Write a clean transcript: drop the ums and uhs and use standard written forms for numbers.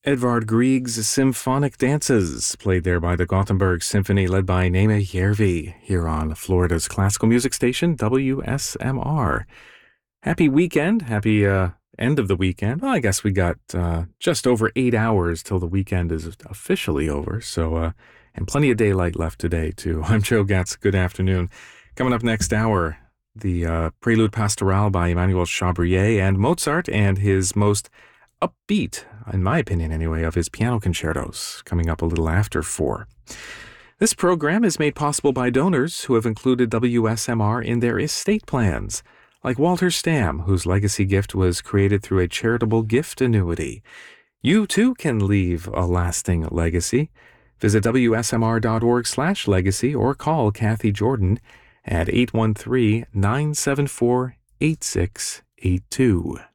Edvard Grieg's Symphonic Dances, played there by the Gothenburg Symphony, led by Naima Järvi, here on Florida's classical music station, WSMR. Happy weekend. Happy end of the weekend. Well, I guess we got just over 8 hours till the weekend is officially over, so and plenty of daylight left today, too. I'm Joe Gatz. Good afternoon. Coming up next hour, the Prelude Pastorale by Emmanuel Chabrier and Mozart and his most upbeat, in my opinion anyway, of his piano concertos, coming up a little after 4. This program is made possible by donors who have included WSMR in their estate plans, like Walter Stam, whose legacy gift was created through a charitable gift annuity. You, too, can leave a lasting legacy. Visit WSMR.org/legacy or call Kathy Jordan at 813-974-8682.